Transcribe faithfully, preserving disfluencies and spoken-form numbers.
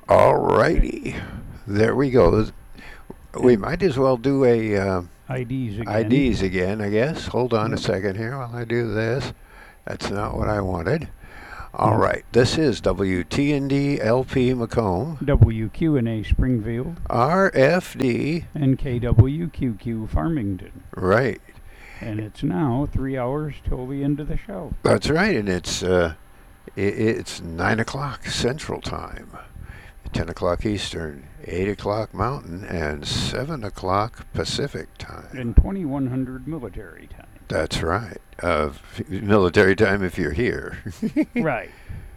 All righty. There we go. We might as well do a uh, I Ds again. I Ds again, I guess. Hold on a Yep. second here while I do this. That's not what I wanted. All Yep. right. This is W T N D L P Macomb, W Q N A Springfield, R F D. and K W Q Q Farmington. Right. And it's now three hours till the end of the show. That's right. And it's uh, i it's nine o'clock Central Time, ten o'clock Eastern, eight o'clock Mountain, and seven o'clock Pacific Time. And twenty-one hundred military time. That's right. Uh, f- military time if you're here. Right.